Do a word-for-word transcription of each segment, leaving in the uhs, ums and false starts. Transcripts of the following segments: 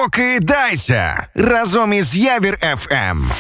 Прокидайся разом із Явір еф ем.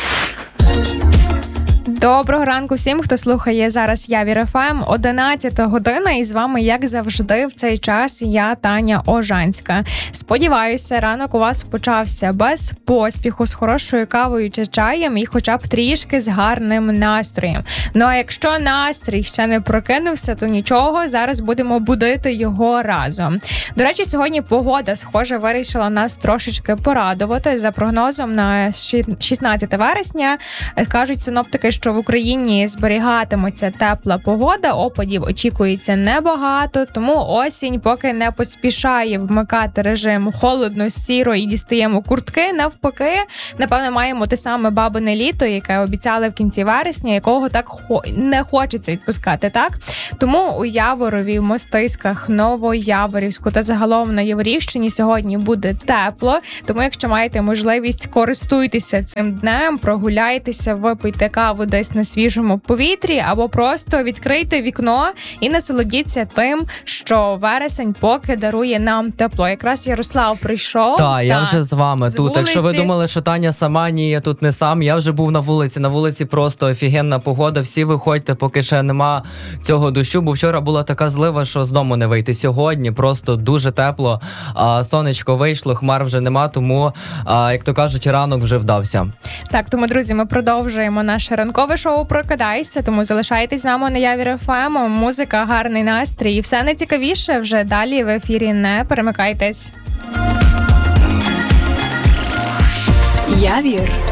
Доброго ранку всім, хто слухає зараз Явір еф ем. одинадцята година, і з вами, як завжди, в цей час я, Таня Ожанська. Сподіваюся, ранок у вас почався без поспіху, з хорошою кавою чи чаєм і хоча б трішки з гарним настроєм. Ну а якщо настрій ще не прокинувся, то нічого, зараз будемо будити його разом. До речі, сьогодні погода, схоже, вирішила нас трошечки порадувати. За прогнозом на шістнадцяте вересня кажуть синоптики, що в Україні зберігатиметься тепла погода, опадів очікується небагато, тому осінь поки не поспішає вмикати режим холодно, сіро і дістаємо куртки. Навпаки, напевно, маємо те саме бабине літо, яке обіцяли в кінці вересня, якого так хо... не хочеться відпускати, так? Тому у Яворові, Мостиськах, Новояворівську та загалом на Яворівщині сьогодні буде тепло, тому якщо маєте можливість, користуйтеся цим днем, прогуляйтеся, випийте каву десь на свіжому повітрі, або просто відкрийте вікно і насолодіться тим, що вересень поки дарує нам тепло. Якраз Ярослав прийшов. Так, та, я вже з вами з тут. вулиці. Якщо ви думали, що Таня сама, ні, я тут не сам, я вже був на вулиці. На вулиці просто офігенна погода. Всі виходьте, поки ще нема цього дощу, бо вчора була така злива, що з дому не вийти. Сьогодні просто дуже тепло, а, сонечко вийшло, хмар вже нема, тому, а, як то кажуть, ранок вже вдався. Так, тому, друзі, ми продовжуємо наше ранкове шоу «Прокидайся», тому залишайтесь з нами на Явір еф ем. Музика, гарний настрій і все найцікавіше вже далі в ефірі. Не перемикайтесь. Явір